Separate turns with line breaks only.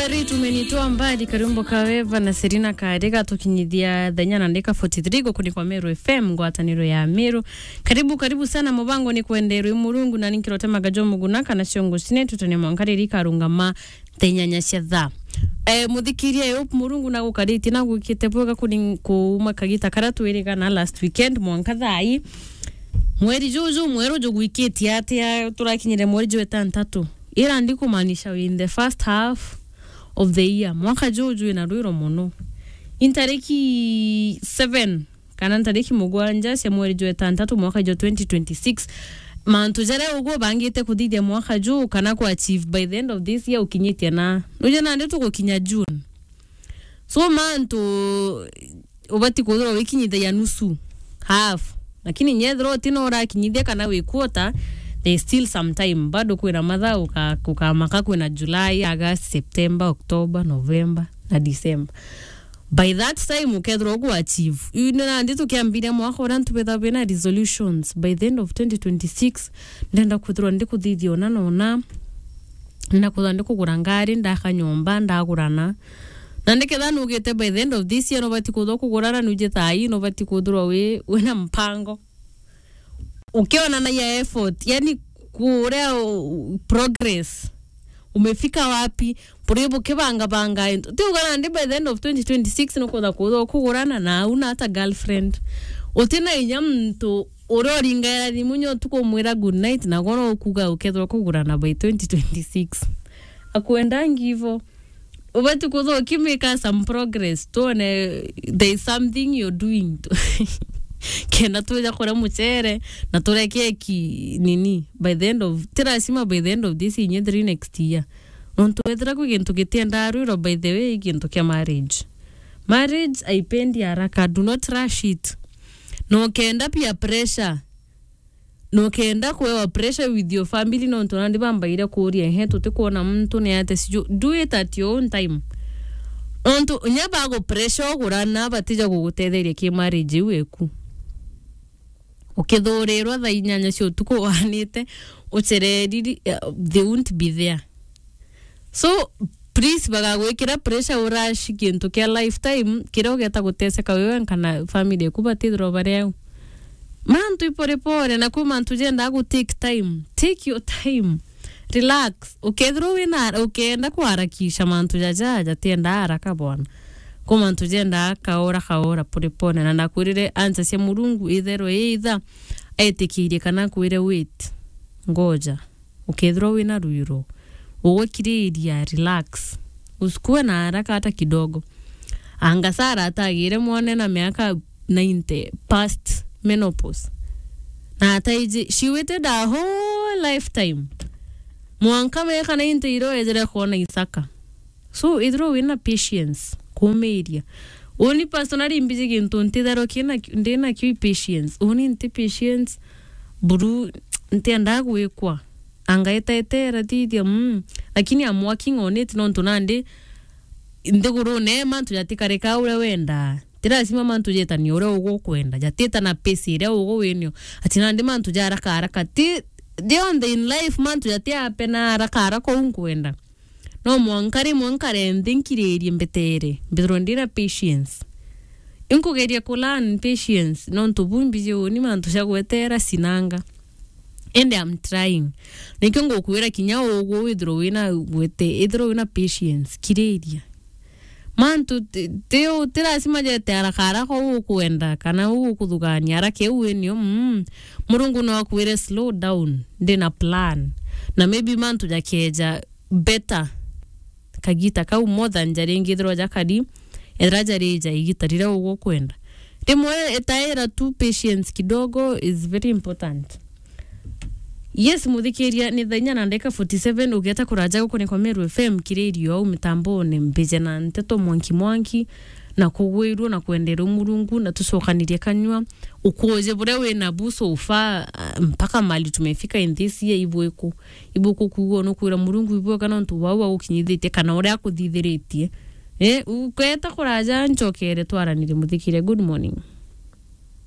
Mweri tumenitoa mbali Karumbo Kaweva na Serina Karega tukinyithia thenya na ndeka 43 kuni kwa Meru FM ngwataniro ya Meru. Karibu sana mubango ni kuenderu Murungu na ninkirote magajomo gunaka na ciongo sine tutone mwankariri karungama thenya nyasya tha. Muthikiria yo Murungu na gukariti na gukite bwoga kuni kuma kagita karatu erika na last weekend mwankathai. Mweri juju mwero jugwikiti atia turakinyire mweri jwe 3 ira ndiko maanisha in the first half of the year mwaka juju ina ruiro muno intariki 7 kana ntariki mugwanja cia mweri jwe 3 mwaka jo 2026 mantu jare ugo bangite kuthithia mwaka juu kana ku achieve by the end of this year ukinyitia na nuje na ndetu gukinya June so mantu ubati kuthura wikinyithia nusu half lakini nyethro tino ora kinyithia kana we quarter there's still some time bado kwina matha ukamaka kwina July, August, September, October, November na December. By that time ukethro go achieve ina ndito kiambira mwaka ora ntubetha bena resolutions by the end of 2026 ndenda kuthro ndikuthithio na nona na kuthanda kugura ngari ndakanyomba ndagurana na ndiketha nugite by the end of this year no bati kutho kugurana nuje thai no bati kuthro we na mpango ukiona na ya effort yani kurea progress umefika wapi puribu kibanga tiugana ndi by the end of 2026 no kuda kugurana na una hata girlfriend utina inya mtu uroringa ni munyo tuko mwira good night na gono ukuga ukethwa kugurana by 2026 akuendangi hivyo ubati kudo kimeka some progress tone there is something you're doing kena tuja kora muchere na tureke ki nini by the end of tirasima by the end of this year 3 next year onto edra ku gintu gitienda ruiro by the way gintu kya marriage aipendi haraka, do not rush it. No kenda pia pressure no kenda kuewa pressure with your family no ntonandi bambaira kuria hetu tikuona mtu ne ate do it at your own time. Onto nyabago pressure gurana batija gugutetheria ki marriage weku ukithorerwa tha inyanya cio tuko wanite ucereri they won't be there. So please bagagwikira pressure urashi kintu kia lifetime kiro geta guteseka wewe kana family ku batithro bareu mantu ipore na ku mantu jenda go take time, take your time, relax. Ukethro wina ukenda kuharakisha mantu jaja tienda haraka bwana ku mantu jenda kaora pore na nakurire anza cia Murungu either aitikirie kana kwire wait ngoja ukethro wina ruiro uwekiriria relax usikue na haraka hata kidogo. Angasara atagire muone na miaka 90 past menopause na ataiji she waited a whole lifetime mwanka meka 90 iro ezere kona isaka. So idro wina patience kumeria oni personally mbiji gintu ntithero kina ndina ki patience oni nti patience buru ntenda gwikwa angaetaetera tidia lakini I'm working on it no ntunande ndeguru ne mantu yatikareka ule wenda tirasima mantu jeta ni ore ugo kwenda jateta na pesi ire ugo wenyo atinande mantu jara haraka ti on the in life mantu jatia pena haraka unkwenda no mwankare ndinkireri mbetere mbirondira patience inkugeria kulan patience no ntubumbize oni mantu jagwetera sinanga. And I'm trying. Nikongo kuira kinyao ugo withro wina wete idro wina patience kireria. Mantu teo tirasima jete haraka kuenda kana kuthugania haraka uenio Murungu no akwire slow down ndina plan na maybe mantu jakeja better kagita kau more than jaringi thro jakadi edrajareja igitarira ugo kwenda demore etaira tu patience kidogo is very important. Yes, muthikiria ni thenya na ndeka 47 ugeta kuraja gukone kwa Meru FM kiredio au mitambone mbeje na nteto mwanki na kugwirwo na kuenderera Murungu na tusokanirie kanywa ukoje bure we na buso ufa mpaka mali tumefika in this year ibuko kugo no kwira Murungu ibuo kana ntu wawa ukinyithite kana uri akuthithiretie uketa kuraja ncokere twaranire muthikiria. Good morning.